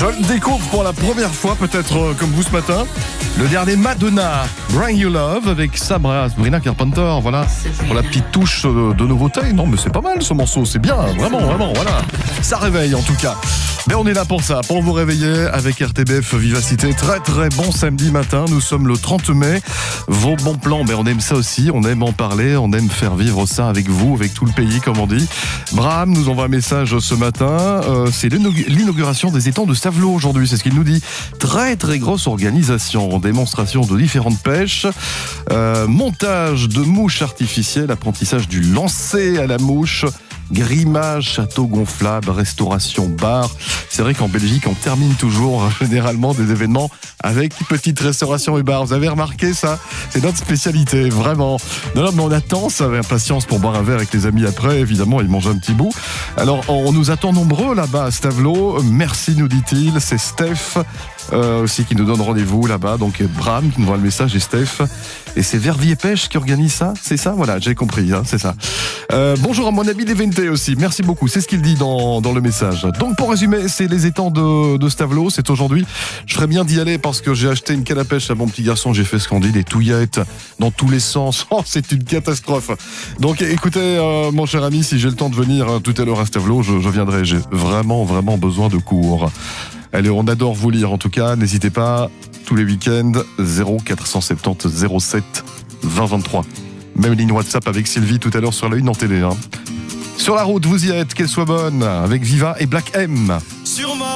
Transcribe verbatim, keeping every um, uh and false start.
Je le découvre pour la première fois, peut-être euh, comme vous ce matin. Le dernier Madonna, Bring You Love, avec Sabra, Sabrina Carpenter. Voilà, pour la petite touche euh, de nouveauté. Non, mais c'est pas mal ce morceau, c'est bien, vraiment, vraiment, voilà. Ça réveille en tout cas. Mais on est là pour ça, pour vous réveiller avec R T B F Vivacité. Très très bon samedi matin, nous sommes le trente mai. Vos bons plans, ben on aime ça aussi, on aime en parler, on aime faire vivre ça avec vous, avec tout le pays comme on dit. Braham nous envoie un message ce matin, euh, c'est l'inauguration des étangs de Stavelot aujourd'hui, c'est ce qu'il nous dit. Très très grosse organisation, démonstration de différentes pêches, euh, montage de mouches artificielles, apprentissage du lancer à la mouche, grimage, château gonflable, restauration, bar. C'est vrai qu'en Belgique, on termine toujours généralement des événements avec petite restauration et bar. Vous avez remarqué ça? C'est notre spécialité, vraiment. Non, non, mais on attend ça avec impatience pour boire un verre avec les amis après, évidemment, et manger un petit bout. Alors, on nous attend nombreux là-bas à Stavelot. Merci, nous dit-il. C'est Steph euh, aussi qui nous donne rendez-vous là-bas. Donc, Bram qui nous voit le message et Steph. Et c'est Verviers Pêche qui organise ça? C'est ça? Voilà, j'ai compris, hein, c'est ça. Euh, bonjour à mon ami Léventé aussi, merci beaucoup, c'est ce qu'il dit dans, dans le message. Donc pour résumer, c'est les étangs de, de Stavelot, c'est aujourd'hui. Je ferais bien d'y aller parce que j'ai acheté une canne à pêche à mon petit garçon, j'ai fait ce qu'on dit, des touillettes dans tous les sens. Oh, c'est une catastrophe. Donc écoutez, euh, mon cher ami, si j'ai le temps de venir euh, tout à l'heure à Stavelot, je, je viendrai, j'ai vraiment, vraiment besoin de cours. Allez, on adore vous lire en tout cas, n'hésitez pas, tous les week-ends, zéro quatre cent soixante-dix zéro sept vingt vingt-trois. Même ligne WhatsApp avec Sylvie tout à l'heure sur la une en télé. Hein. Sur la route, vous y êtes, qu'elle soit bonne, avec Viva et Black M. Sûrement.